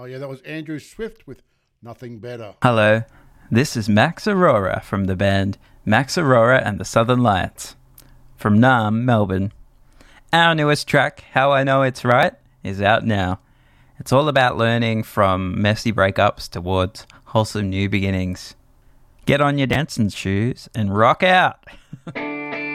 Oh, yeah, that was Andrew Swift with Nothing Better. Hello, this is Max Aurora from the band Max Aurora and the Southern Lights from Naarm, Melbourne. Our newest track, How I Know It's Right, is out now. It's all about learning from messy breakups towards wholesome new beginnings. Get on your dancing shoes and rock out!